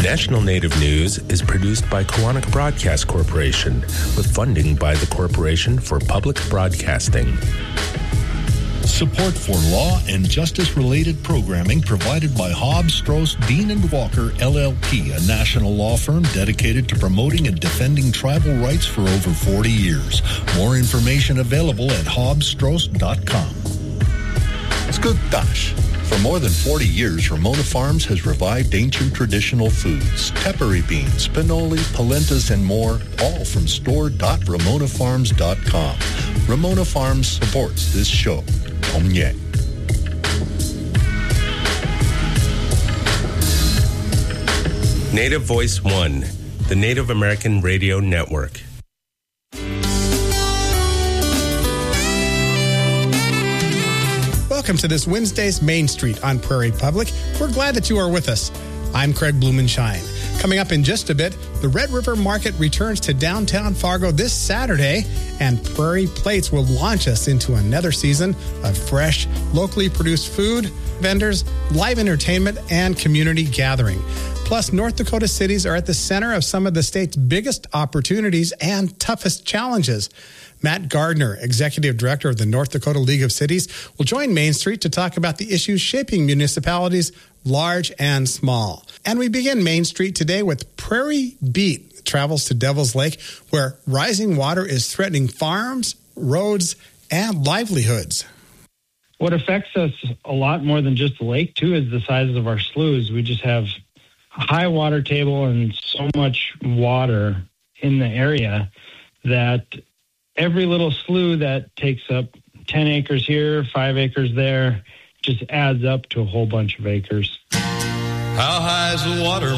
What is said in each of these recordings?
National Native News is produced by Kawanak Broadcast Corporation with funding by the Corporation for Public Broadcasting. Support for law and justice-related programming provided by Hobbs, Strauss, Dean & Walker, LLP, a national law firm dedicated to promoting and defending tribal rights for over 40 years. More information available at hobbsstrauss.com. Skugtash. For more than 40 years, Ramona Farms has revived ancient traditional foods, tepary beans, pinoli, polentas, and more, all from store.ramonafarms.com. Ramona Farms supports this show. Omye. Native Voice One, the Native American Radio Network. Welcome to this Wednesday's Main Street on Prairie Public. We're glad that you are with us. I'm Craig Blumenshine. Coming up in just a bit, the Red River Market returns to downtown Fargo this Saturday, and Prairie Plates will launch us into another season of fresh, locally produced food, vendors, live entertainment, and community gathering. Plus, North Dakota cities are at the center of some of the state's biggest opportunities and toughest challenges. Matt Gardner, Executive Director of the North Dakota League of Cities, will join Main Street to talk about the issues shaping municipalities, large and small. And we begin Main Street today with Prairie Beat, travels to Devil's Lake, where rising water is threatening farms, roads, and livelihoods. What affects us a lot more than just the lake, too, is the size of our sloughs. We just have a high water table and so much water in the area that every little slough that takes up 10 acres here, 5 acres there, just adds up to a whole bunch of acres. How high is the water,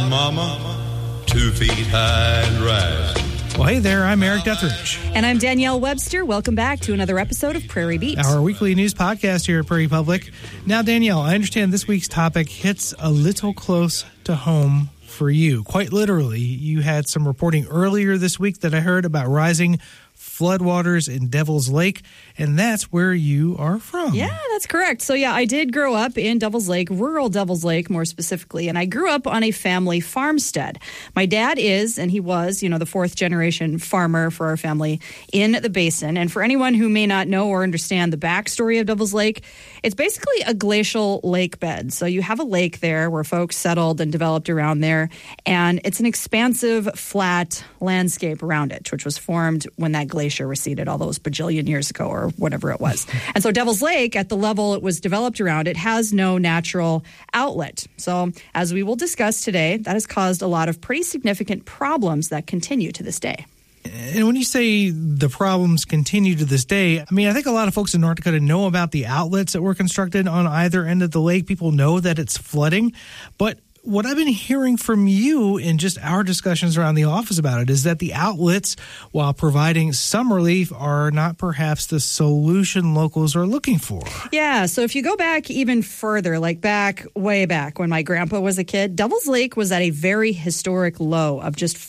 Mama? 2 feet high and rising. Well, hey there, I'm Eric Deathridge. And I'm Danielle Webster. Welcome back to another episode of Prairie Beat, our weekly news podcast here at Prairie Public. Now, Danielle, I understand this week's topic hits a little close to home for you. Quite literally, you had some reporting earlier this week that I heard about rising floodwaters in Devil's Lake, and that's where you are from. Yeah, that's correct. So I did grow up in Devil's Lake, rural Devil's Lake more specifically, and I grew up on a family farmstead. My dad is, and he was, the fourth generation farmer for our family in the basin. And for anyone who may not know or understand the backstory of Devil's Lake, it's basically a glacial lake bed. So you have a lake there where folks settled and developed around there, and it's an expansive, flat landscape around it, which was formed when that glacier receded all those bajillion years ago or whatever it was. And so Devil's Lake, at the level it was developed around, it has no natural outlet. So as we will discuss today, that has caused a lot of pretty significant problems that continue to this day. And when you say the problems continue to this day, I think a lot of folks in North Dakota know about the outlets that were constructed on either end of the lake. People know that it's flooding, but what I've been hearing from you in just our discussions around the office about it is that the outlets, while providing some relief, are not perhaps the solution locals are looking for. Yeah, so if you go back even further, like way back when my grandpa was a kid, Devil's Lake was at a very historic low of just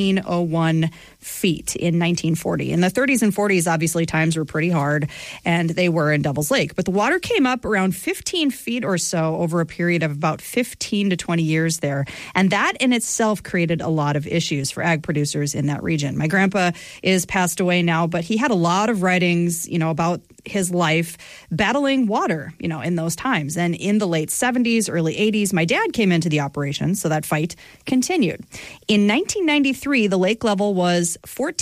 1,401 feet in 1940. In the 30s and 40s, obviously, times were pretty hard, and they were in Devil's Lake. But the water came up around 15 feet or so over a period of about 15 to 20 years there. And that in itself created a lot of issues for ag producers in that region. My grandpa is passed away now, but he had a lot of writings, about his life battling water, in those times. And in the late 70s, early 80s, my dad came into the operation, so that fight continued. In 1993, the lake level was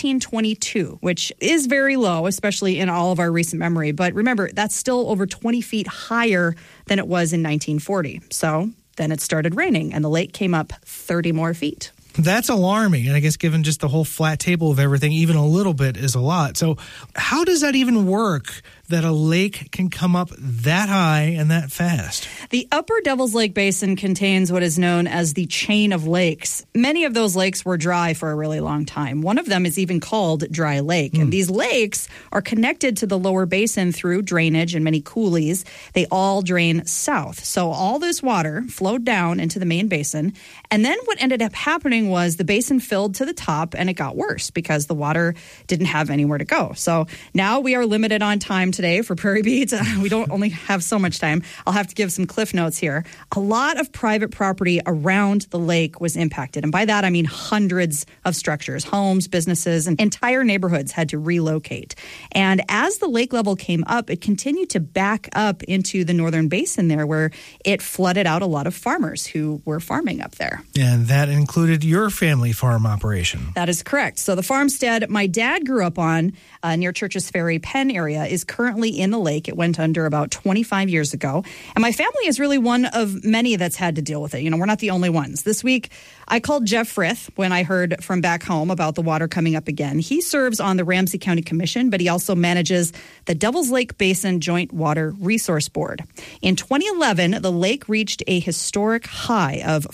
1422, which is very low, especially in all of our recent memory. But remember, that's still over 20 feet higher than it was in 1940. So then it started raining, and the lake came up 30 more feet. That's alarming. And I guess given just the whole flat table of everything, even a little bit is a lot. So how does that even work, that a lake can come up that high and that fast? The upper Devil's Lake Basin contains what is known as the chain of lakes. Many of those lakes were dry for a really long time. One of them is even called Dry Lake. And these lakes are connected to the lower basin through drainage and many coulees. They all drain south. So all this water flowed down into the main basin. And then what ended up happening was the basin filled to the top, and it got worse because the water didn't have anywhere to go. So now we are limited on time today for Prairie Beat. We don't only have so much time. I'll have to give some cliff notes here. A lot of private property around the lake was impacted. And by that, I mean hundreds of structures, homes, businesses, and entire neighborhoods had to relocate. And as the lake level came up, it continued to back up into the northern basin there, where it flooded out a lot of farmers who were farming up there. And that included your family farm operation. That is correct. So the farmstead my dad grew up on near Church's Ferry, Penn area, is currently in the lake. It went under about 25 years ago. And my family is really one of many that's had to deal with it. You know, we're not the only ones. This week, I called Jeff Frith when I heard from back home about the water coming up again. He serves on the Ramsey County Commission, but he also manages the Devils Lake Basin Joint Water Resource Board. In 2011, the lake reached a historic high of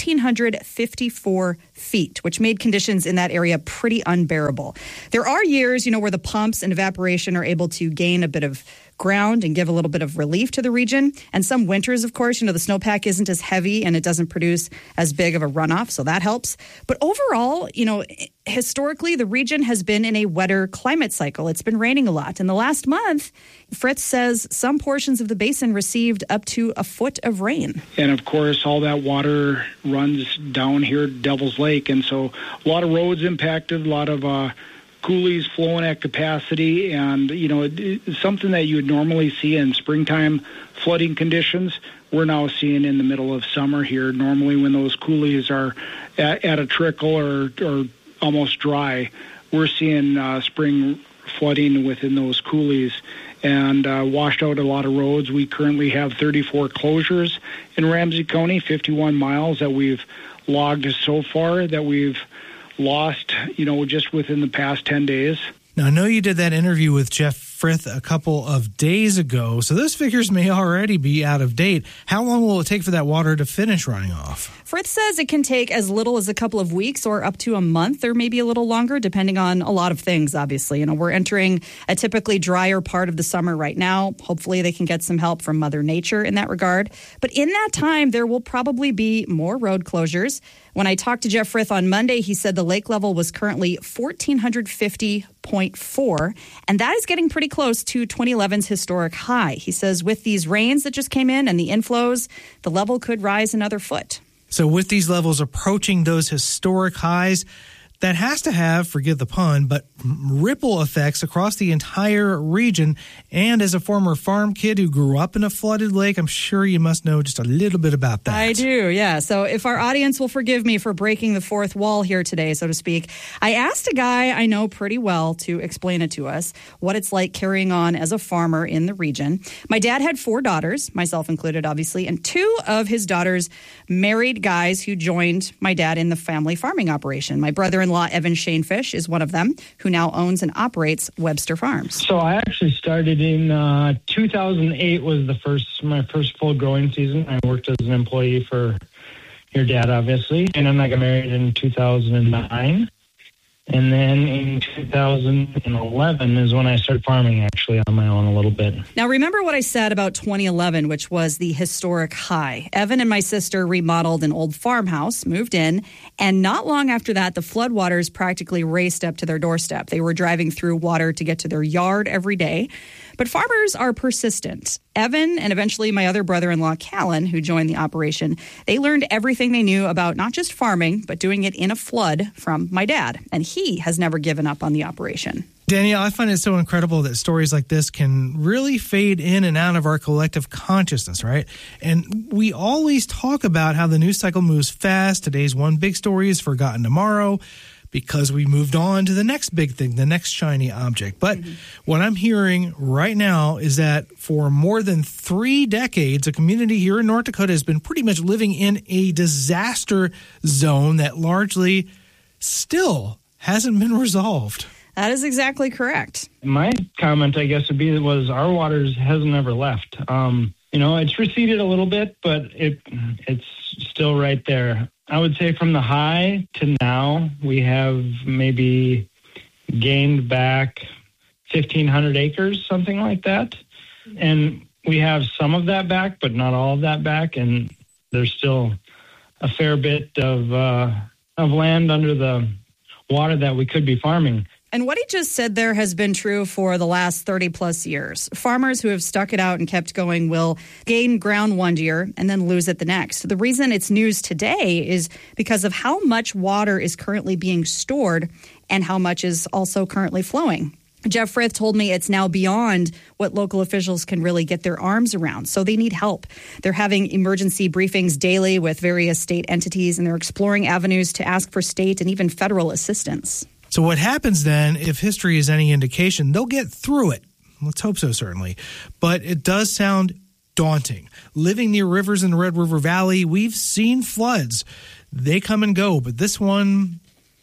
1,454 feet, which made conditions in that area pretty unbearable. There are years, where the pumps and evaporation are able to gain a bit of ground and give a little bit of relief to the region. And some winters, of course, the snowpack isn't as heavy and it doesn't produce as big of a runoff, so that helps. But overall, historically, the region has been in a wetter climate cycle. It's been raining a lot. And the last month, Fritz says some portions of the basin received up to a foot of rain. And of course, all that water runs down here at Devil's Lake. And so a lot of roads impacted, a lot of coulees flowing at capacity, and it's something that you would normally see in springtime flooding conditions. We're now seeing in the middle of summer here. Normally, when those coulees are at a trickle or almost dry, we're seeing spring flooding within those coulees and washed out a lot of roads. We currently have 34 closures in Ramsey County, 51 miles that we've logged so far that we've lost, just within the past 10 days. Now, I know you did that interview with Jeff Frith a couple of days ago, so those figures may already be out of date. How long will it take for that water to finish running off? Frith says it can take as little as a couple of weeks or up to a month or maybe a little longer, depending on a lot of things, obviously. We're entering a typically drier part of the summer right now. Hopefully they can get some help from Mother Nature in that regard. But in that time, there will probably be more road closures. When I talked to Jeff Frith on Monday, he said the lake level was currently 1,450.4, and that is getting pretty close to 2011's historic high. He says with these rains that just came in and the inflows, the level could rise another foot. So with these levels approaching those historic highs, that has to have, forgive the pun, but ripple effects across the entire region. And as a former farm kid who grew up in a flooded lake, I'm sure you must know just a little bit about that. I do, yeah. So if our audience will forgive me for breaking the fourth wall here today, so to speak, I asked a guy I know pretty well to explain it to us, what it's like carrying on as a farmer in the region. My dad had 4 daughters, myself included, obviously, and 2 of his daughters married guys who joined my dad in the family farming operation. My brother-in-law, Evan Shanefish, is one of them, who now owns and operates Webster Farms. So I actually started in 2008 was my first full growing season. I worked as an employee for your dad, obviously, and then I got married in 2009. And then in 2011 is when I started farming actually on my own a little bit. Now, remember what I said about 2011, which was the historic high. Evan and my sister remodeled an old farmhouse, moved in, and not long after that, the floodwaters practically raced up to their doorstep. They were driving through water to get to their yard every day. But farmers are persistent. Evan and eventually my other brother-in-law, Callan, who joined the operation, they learned everything they knew about not just farming, but doing it in a flood from my dad. And he has never given up on the operation. Danielle, I find it so incredible that stories like this can really fade in and out of our collective consciousness, right? And we always talk about how the news cycle moves fast. Today's one big story is forgotten tomorrow, because we moved on to the next big thing, the next shiny object. But what I'm hearing right now is that for more than 3 decades, a community here in North Dakota has been pretty much living in a disaster zone that largely still hasn't been resolved. That is exactly correct. My comment, I guess, was our waters hasn't ever left. It's receded a little bit, but it's still right there. I would say from the high to now, we have maybe gained back 1,500 acres, something like that. And we have some of that back, but not all of that back. And there's still a fair bit of land under the water that we could be farming. And what he just said there has been true for the last 30 plus years. Farmers who have stuck it out and kept going will gain ground one year and then lose it the next. The reason it's news today is because of how much water is currently being stored and how much is also currently flowing. Jeff Frith told me it's now beyond what local officials can really get their arms around, so they need help. They're having emergency briefings daily with various state entities, and they're exploring avenues to ask for state and even federal assistance. So what happens then, if history is any indication, they'll get through it. Let's hope so, certainly. But it does sound daunting. Living near rivers in the Red River Valley, we've seen floods. They come and go, but this one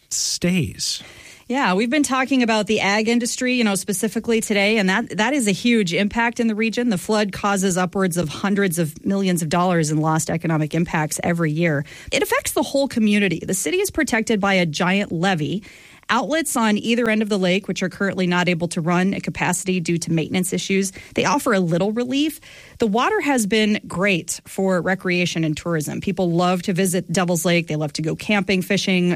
stays. Yeah, we've been talking about the ag industry, specifically today, and that is a huge impact in the region. The flood causes upwards of hundreds of millions of dollars in lost economic impacts every year. It affects the whole community. The city is protected by a giant levee. Outlets on either end of the lake, which are currently not able to run at capacity due to maintenance issues, they offer a little relief. The water has been great for recreation and tourism. People love to visit Devil's Lake. They love to go camping, fishing,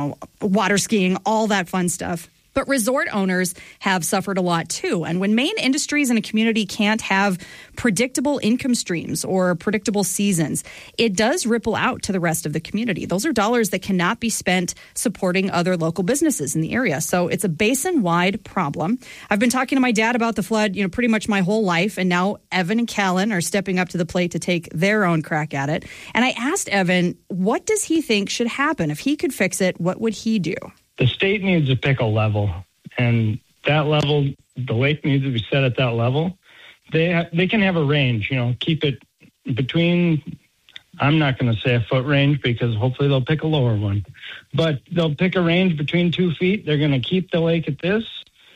water skiing, all that fun stuff. But resort owners have suffered a lot too. And when main industries in a community can't have predictable income streams or predictable seasons, it does ripple out to the rest of the community. Those are dollars that cannot be spent supporting other local businesses in the area. So it's a basin-wide problem. I've been talking to my dad about the flood, pretty much my whole life. And now Evan and Callan are stepping up to the plate to take their own crack at it. And I asked Evan, what does he think should happen? If he could fix it, what would he do? The state needs to pick a level, and that level, the lake needs to be set at that level. They can have a range, keep it between, I'm not going to say a foot range because hopefully they'll pick a lower one, but they'll pick a range between 2 feet. They're going to keep the lake at this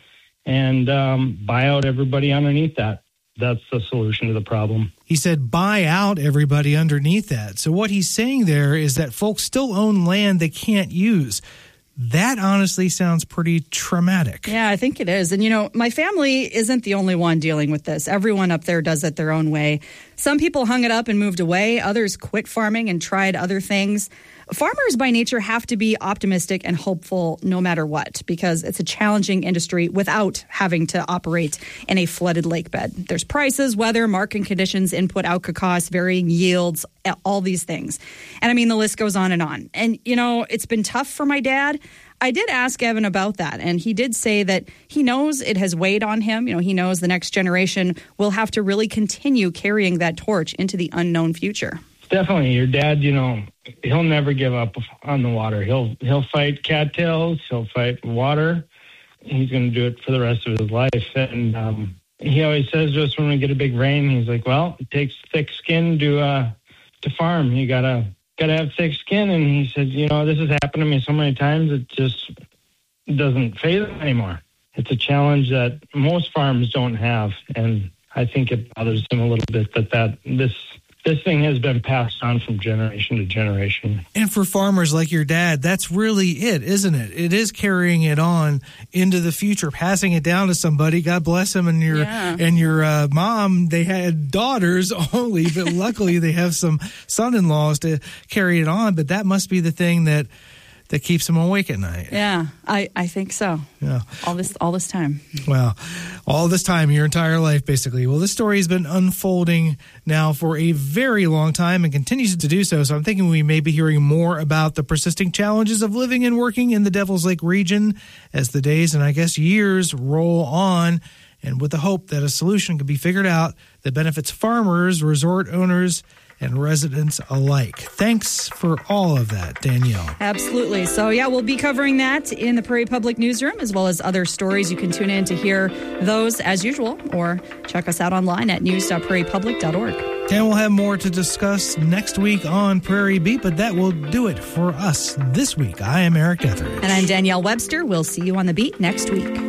and buy out everybody underneath that. That's the solution to the problem. He said buy out everybody underneath that. So what he's saying there is that folks still own land they can't use. That honestly sounds pretty traumatic. Yeah, I think it is. And, my family isn't the only one dealing with this. Everyone up there does it their own way. Some people hung it up and moved away. Others quit farming and tried other things. Farmers by nature have to be optimistic and hopeful no matter what, because it's a challenging industry without having to operate in a flooded lake bed. There's prices, weather, market conditions, input-output costs, varying yields, all these things. And the list goes on. And, it's been tough for my dad. I did ask Evan about that, and he did say that he knows it has weighed on him. He knows the next generation will have to really continue carrying that torch into the unknown future. Definitely. Your dad, he'll never give up on the water. He'll fight cattails. He'll fight water. He's going to do it for the rest of his life. And he always says to us when we get a big rain, he's like, well, it takes thick skin to farm. You gotta have thick skin. And he says, this has happened to me so many times, it just doesn't faze him anymore. It's a challenge that most farms don't have. And I think it bothers him a little bit that this thing has been passed on from generation to generation. And for farmers like your dad, that's really it, isn't it? It is carrying it on into the future, passing it down to somebody. God bless him and your mom. They had daughters only, but luckily they have some son-in-laws to carry it on. But that must be the thing that keeps them awake at night. Yeah, I think so. Yeah. All this time. Well, all this time, your entire life, basically. Well, this story has been unfolding now for a very long time and continues to do so. So I'm thinking we may be hearing more about the persisting challenges of living and working in the Devil's Lake region as the days and I guess years roll on, and with the hope that a solution can be figured out that benefits farmers, resort owners, and residents alike. Thanks for all of that, Danielle. Absolutely. So, we'll be covering that in the Prairie Public Newsroom, as well as other stories. You can tune in to hear those as usual, or check us out online at news.prairiepublic.org. And we'll have more to discuss next week on Prairie Beat, but that will do it for us this week. I am Eric Etheridge. And I'm Danielle Webster. We'll see you on the beat next week.